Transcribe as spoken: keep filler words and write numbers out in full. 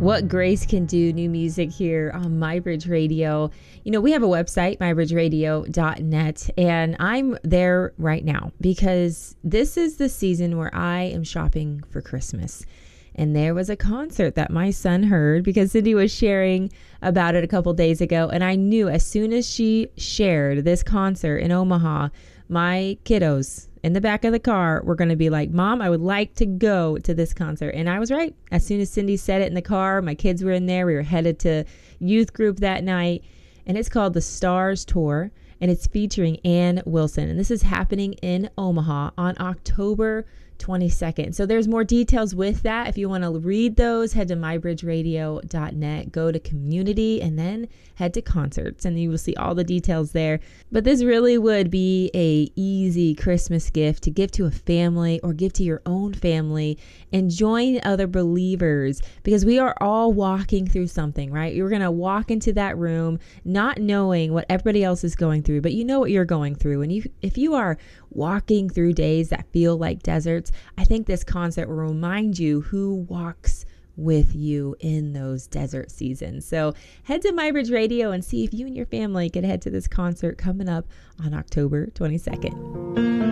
What Grace Can Do, new music here on MyBridge Radio. You know, we have a website, my bridge radio dot net, and I'm there right now because this is the season where I am shopping for Christmas. And there was a concert that my son heard because Cindy was sharing about it a couple days ago. And I knew as soon as she shared this concert in Omaha, my kiddos in the back of the car were going to be like, Mom, I would like to go to this concert. And I was right. As soon as Cindy said it in the car, my kids were in there. We were headed to youth group that night. And it's called the Stars Tour. And it's featuring Ann Wilson. And this is happening in Omaha on October twenty-second. So there's more details with that. If you want to read those, head to my bridge radio dot net, go to community, and then head to concerts, and you will see all the details there. But this really would be a easy Christmas gift to give to a family or give to your own family and join other believers, because we are all walking through something, right? You're going to walk into that room not knowing what everybody else is going through, but you know what you're going through. And you, if you are walking through days that feel like deserts, I think this concert will remind you who walks with you in those desert seasons. So head to MyBridge Radio and see if you and your family can head to this concert coming up on October twenty-second.